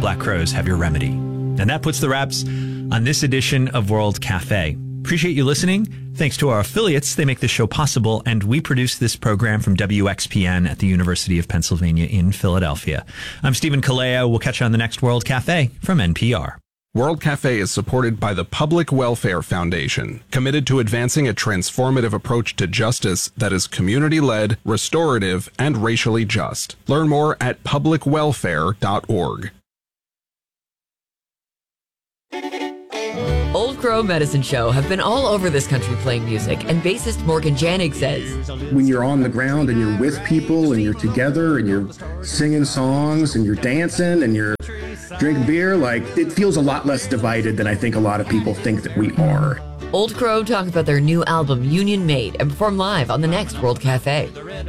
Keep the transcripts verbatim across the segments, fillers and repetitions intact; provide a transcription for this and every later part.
Black Crows have your remedy. And that puts the wraps on this edition of World Cafe. Appreciate you listening. Thanks to our affiliates. They make this show possible, and we produce this program from W X P N at the University of Pennsylvania in Philadelphia. I'm Stephen Kalea. We'll catch you on the next World Cafe from N P R. World Cafe is supported by the Public Welfare Foundation, committed to advancing a transformative approach to justice that is community-led, restorative, and racially just. Learn more at public welfare dot org. Old Crow Medicine Show have been all over this country playing music, and bassist Morgan Janig says, when you're on the ground and you're with people and you're together and you're singing songs and you're dancing and you're drinking beer, like, it feels a lot less divided than I think a lot of people think that we are. Old Crow talk about their new album, Union Made, and perform live on the next World Cafe.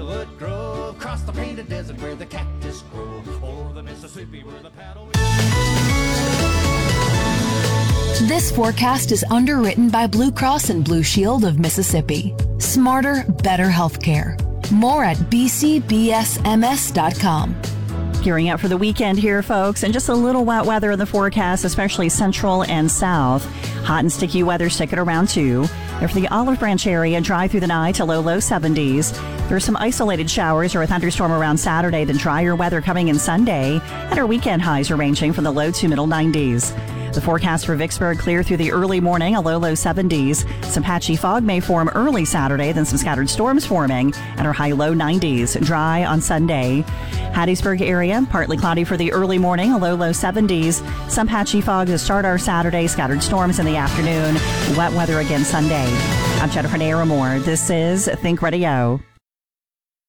This forecast is underwritten by Blue Cross and Blue Shield of Mississippi. Smarter, better healthcare. More at b c b s m s dot com. Gearing up for the weekend here, folks, and just a little wet weather in the forecast, especially central and south. Hot and sticky weather sticking around, too. And for the Olive Branch area, dry through the night to low, low seventies. There are some isolated showers or a thunderstorm around Saturday, then drier weather coming in Sunday. And our weekend highs are ranging from the low to middle nineties. The forecast for Vicksburg, clear through the early morning, a low, low seventies. Some patchy fog may form early Saturday, then some scattered storms forming, and our high, low nineties. Dry on Sunday. Hattiesburg area, partly cloudy for the early morning, a low, low seventies. Some patchy fog to start our Saturday, scattered storms in the afternoon. Wet weather again Sunday. I'm Jennifer Naramore. This is Think Radio.